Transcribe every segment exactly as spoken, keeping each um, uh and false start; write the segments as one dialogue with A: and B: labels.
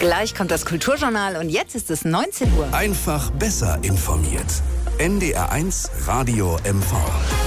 A: Gleich kommt das Kulturjournal und jetzt ist es neunzehn Uhr.
B: Einfach besser informiert. N D R eins Radio M V.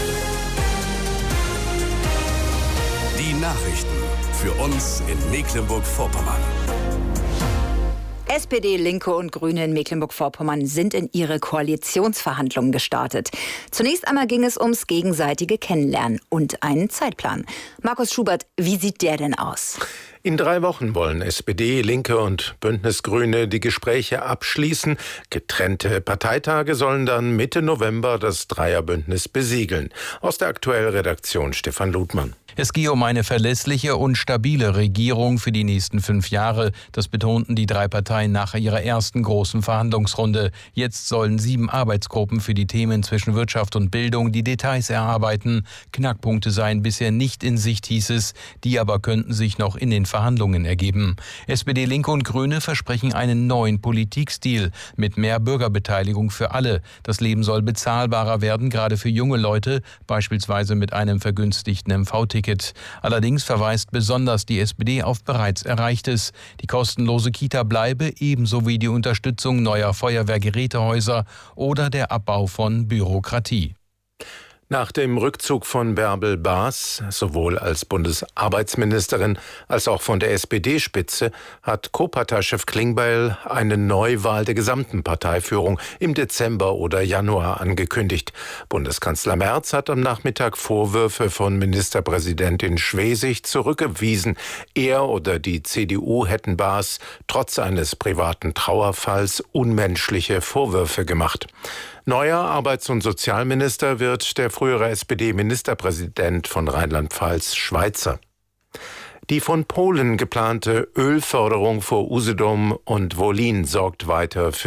B: Die Nachrichten für uns in Mecklenburg-Vorpommern.
A: S P D, Linke und Grüne in Mecklenburg-Vorpommern sind in ihre Koalitionsverhandlungen gestartet. Zunächst einmal ging es ums gegenseitige Kennenlernen und einen Zeitplan. Markus Schubert, wie sieht der denn aus?
C: In drei Wochen wollen S P D, Linke und Bündnis Grüne die Gespräche abschließen. Getrennte Parteitage sollen dann Mitte November das Dreierbündnis besiegeln. Aus der Aktuell-Redaktion Stefan Ludmann.
D: Es gehe um eine verlässliche und stabile Regierung für die nächsten fünf Jahre. Das betonten die drei Parteien nach ihrer ersten großen Verhandlungsrunde. Jetzt sollen sieben Arbeitsgruppen für die Themen zwischen Wirtschaft und Bildung die Details erarbeiten. Knackpunkte seien bisher nicht in Sicht, hieß es. Die aber könnten sich noch in den Verhandlungen ergeben. S P D, Linke und Grüne versprechen einen neuen Politikstil mit mehr Bürgerbeteiligung für alle. Das Leben soll bezahlbarer werden, gerade für junge Leute, beispielsweise mit einem vergünstigten M V-Ticket. Allerdings verweist besonders die S P D auf bereits Erreichtes. Die kostenlose Kita bleibe, ebenso wie die Unterstützung neuer Feuerwehrgerätehäuser oder der Abbau von Bürokratie.
C: Nach dem Rückzug von Bärbel Baas, sowohl als Bundesarbeitsministerin als auch von der S P D-Spitze, hat Co-Parteichef Klingbeil eine Neuwahl der gesamten Parteiführung im Dezember oder Januar angekündigt. Bundeskanzler Merz hat am Nachmittag Vorwürfe von Ministerpräsidentin Schwesig zurückgewiesen. Er oder die C D U hätten Baas trotz eines privaten Trauerfalls unmenschliche Vorwürfe gemacht. Neuer Arbeits- und Sozialminister wird der frühere S P D-Ministerpräsident von Rheinland-Pfalz, Schweizer. Die von Polen geplante Ölförderung vor Usedom und Wolin sorgt weiter für